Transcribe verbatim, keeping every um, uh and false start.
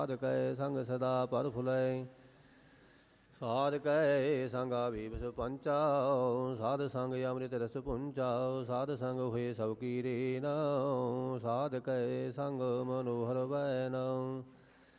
ਸਾਧ ਕੈ ਸੰਗ ਸਦਾ ਪਦ ਫੁਲੈ ਸਾਧ ਕੈ ਸੰਗਾ ਵੀਬਸ ਪੰਚਾ ਸਾਧ ਸੰਗ ਅੰਮ੍ਰਿਤ ਰਸ ਪੁੰਚਾ ਸਾਧ ਸੰਗ ਹੋਏ ਸਭ ਕੀ ਰੇਨ ਸਾਧ ਕੈ ਸੰਗ ਮਨੋਹਰ ਬੈਨ